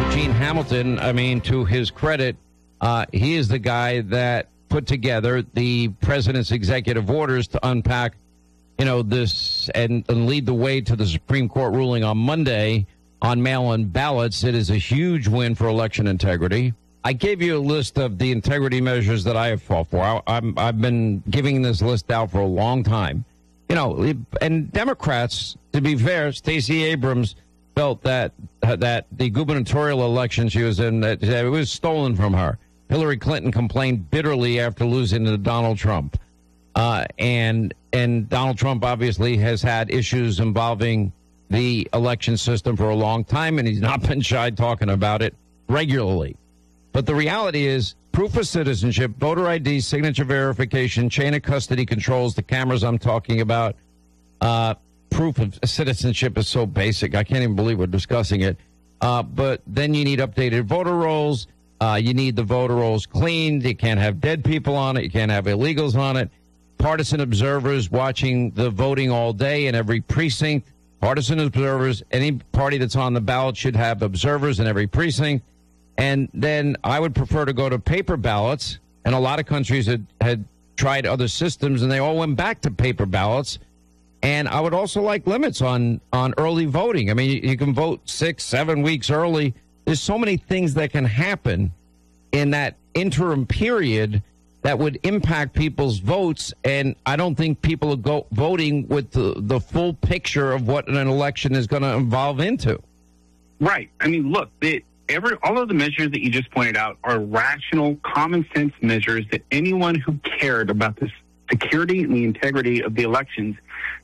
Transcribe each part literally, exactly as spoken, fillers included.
Gene Hamilton, I mean, to his credit, uh, he is the guy that put together the president's executive orders to unpack, you know, this and, and lead the way to the Supreme Court ruling on Monday on mail-in ballots. It is a huge win for election integrity. I gave you a list of the integrity measures that I have fought for. I, I'm, I've been giving this list out for a long time. You know, and Democrats, to be fair, Stacey Abrams felt that that the gubernatorial election she was in, that, that it was stolen from her. Hillary Clinton complained bitterly after losing to Donald Trump. Uh, and and Donald Trump obviously has had issues involving the election system for a long time, and he's not been shy talking about it regularly. But the reality is, proof of citizenship, voter I D, signature verification, chain of custody controls, the cameras I'm talking about, uh, proof of citizenship is so basic, I can't even believe we're discussing it. Uh, but then you need updated voter rolls. Uh, you need the voter rolls cleaned. You can't have dead people on it. You can't have illegals on it. Partisan observers watching the voting all day in every precinct. Partisan observers, any party that's on the ballot should have observers in every precinct. And then I would prefer to go to paper ballots. And a lot of countries had, had tried other systems, and they all went back to paper ballots. And I would also like limits on, on early voting. I mean, you, you can vote six, seven weeks early. There's so many things that can happen in that interim period that would impact people's votes, and I don't think people are go voting with the, the full picture of what an election is going to evolve into. Right. I mean, look, the, every all of the measures that you just pointed out are rational, common sense measures that anyone who cared about the security and the integrity of the elections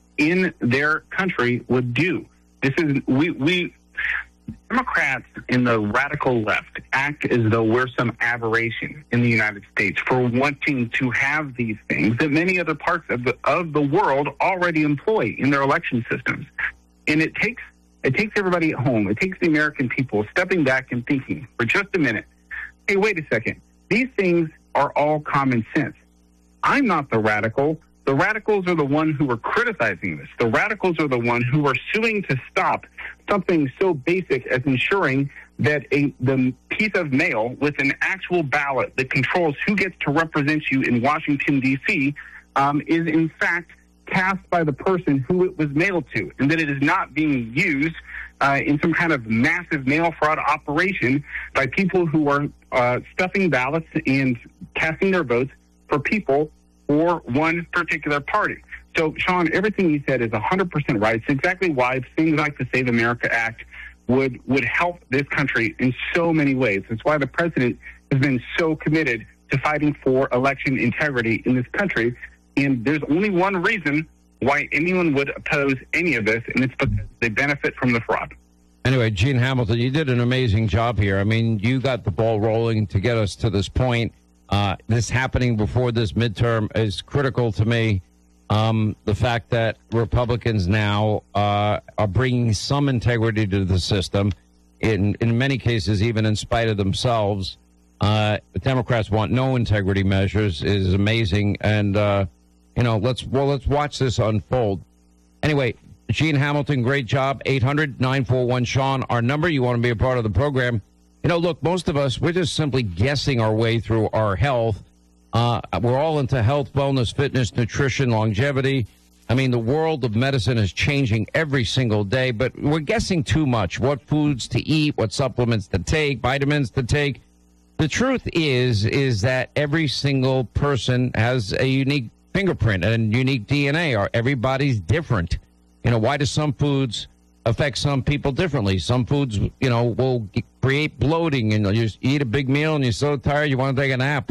in their country would do. This is we we. Democrats in the radical left act as though we're some aberration in the United States for wanting to have these things that many other parts of the of the world already employ in their election systems. And it takes it takes everybody at home, it takes the American people stepping back and thinking for just a minute, hey, wait a second, these things are all common sense. I'm not the radical. The radicals are the one who are criticizing this. The radicals are the one who are suing to stop something so basic as ensuring that a the piece of mail with an actual ballot that controls who gets to represent you in Washington, D C, um, is in fact cast by the person who it was mailed to, and that it is not being used uh, in some kind of massive mail fraud operation by people who are uh, stuffing ballots and casting their votes for people or one particular party. So, Sean, everything you said is one hundred percent right. It's exactly why things like the Save America Act would would help this country in so many ways. It's why the president has been so committed to fighting for election integrity in this country. And there's only one reason why anyone would oppose any of this, and it's because they benefit from the fraud. Anyway, Gene Hamilton, you did an amazing job here. I mean, you got the ball rolling to get us to this point. Uh, this happening before this midterm is critical to me. Um, the fact that Republicans now uh, are bringing some integrity to the system, in in many cases, even in spite of themselves. Uh, the Democrats want no integrity measures is amazing, and uh, you know, let's well let's watch this unfold. Anyway, Gene Hamilton, great job. eight hundred nine four one Sean, our number. You want to be a part of the program. You know, look, most of us, we're just simply guessing our way through our health. Uh, we're all into health, wellness, fitness, nutrition, longevity. I mean, the world of medicine is changing every single day, but we're guessing too much. What foods to eat, what supplements to take, vitamins to take. The truth is, is that every single person has a unique fingerprint and unique D N A. Or everybody's different. You know, why do some foods affect some people differently? Some foods, you know, will create bloating, and you just eat a big meal and you're so tired you want to take a nap.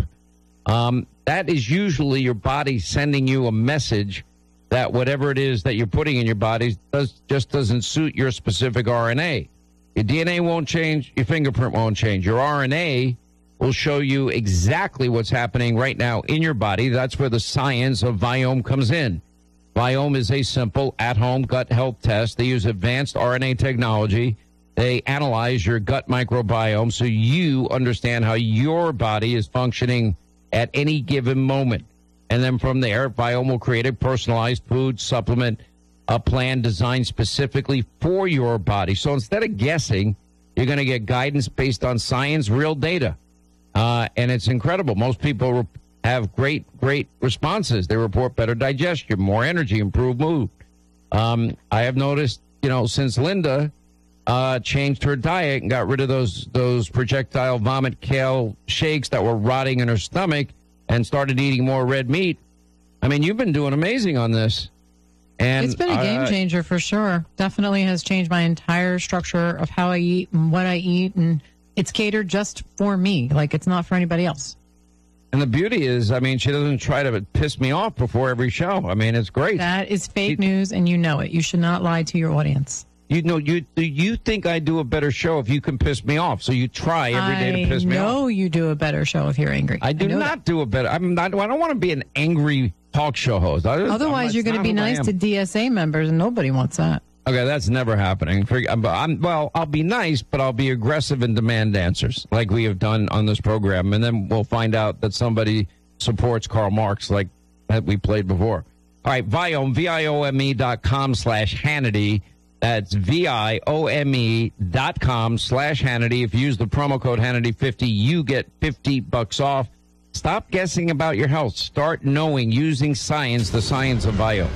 Um, that is usually your body sending you a message that whatever it is that you're putting in your body does, just doesn't suit your specific R N A. Your D N A won't change, your fingerprint won't change. Your R N A will show you exactly what's happening right now in your body. That's where the science of Viome comes in. Viome is a simple at-home gut health test. They use advanced R N A technology. They analyze your gut microbiome so you understand how your body is functioning at any given moment. And then from there, Viome will create a personalized food supplement, a plan designed specifically for your body. So instead of guessing, You're going to get guidance based on science, real data. Uh, and it's incredible. Most people re- have great, great responses. They report better digestion, more energy, improved mood. Um, I have noticed, you know, since Linda uh, changed her diet and got rid of those those projectile vomit kale shakes that were rotting in her stomach and started eating more red meat. I mean, you've been doing amazing on this. And it's been a game uh, changer for sure. Definitely has changed my entire structure of how I eat and what I eat. And it's catered just for me. Like, it's not for anybody else. And the beauty is, I mean, she doesn't try to piss me off before every show. I mean, it's great. That is fake You- news, and you know it. You should not lie to your audience. You know, you you think I do a better show if you can piss me off, so you try every day to piss I me off. know you do a better show if you're angry. I do know not that. do a better. I'm not. I don't want to be an angry talk show host. I, Otherwise, I'm, you're going to be nice to D S A members, and nobody wants that. Okay, that's never happening. Forget- I'm, I'm, well, I'll be nice, but I'll be aggressive and demand answers, like we have done on this program, and then we'll find out that somebody supports Karl Marx, like that we played before. All right, Viome, V I O M E dot com slash Hannity. That's V I O M E dot com slash Hannity. If you use the promo code Hannity fifty, you get fifty bucks off. Stop guessing about your health. Start knowing, using science, the science of Viome.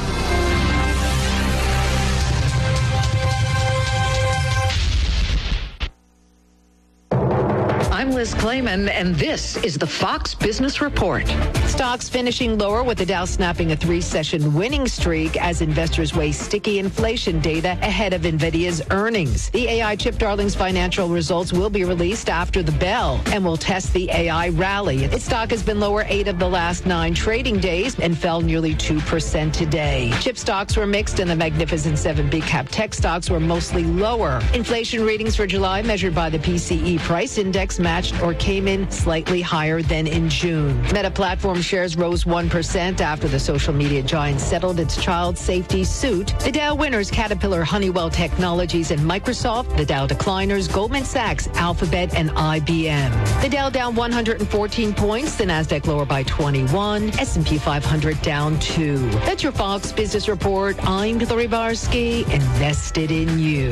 I'm Liz Clayman, and this is the Fox Business Report. Stocks finishing lower with the Dow snapping a three-session winning streak as investors weigh sticky inflation data ahead of NVIDIA's earnings. The A I chip darling's financial results will be released after the bell and will test the A I rally. Its stock has been lower eight of the last nine trading days and fell nearly two percent today. Chip stocks were mixed, and the Magnificent Seven big cap tech stocks were mostly lower. Inflation readings for July measured by the P C E price index matched or came in slightly higher than in June. Meta Platform shares rose one percent after the social media giant settled its child safety suit. The Dow winners, Caterpillar, Honeywell Technologies, and Microsoft. The Dow decliners, Goldman Sachs, Alphabet, and I B M. The Dow down one hundred fourteen points. The Nasdaq lower by twenty-one. S and P five hundred down two. That's your Fox Business Report. I'm Hillary Barsky, invested in you.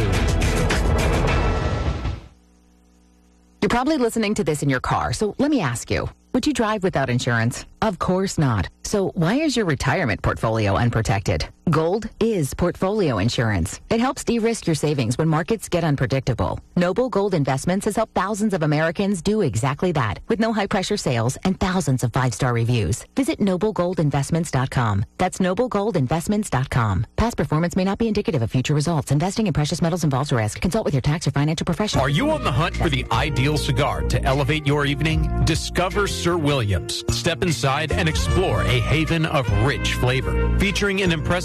You're probably listening to this in your car, so let me ask you, would you drive without insurance? Of course not. So why is your retirement portfolio unprotected? Gold is portfolio insurance. It helps de-risk your savings when markets get unpredictable. Noble Gold Investments has helped thousands of Americans do exactly that with no high-pressure sales and thousands of five-star reviews. Visit noble gold investments dot com. That's noble gold investments dot com. Past performance may not be indicative of future results. Investing in precious metals involves risk. Consult with your tax or financial professional. Are you on the hunt for the ideal cigar to elevate your evening? Discover Sir Williams. Step inside and explore a haven of rich flavor, featuring an impressive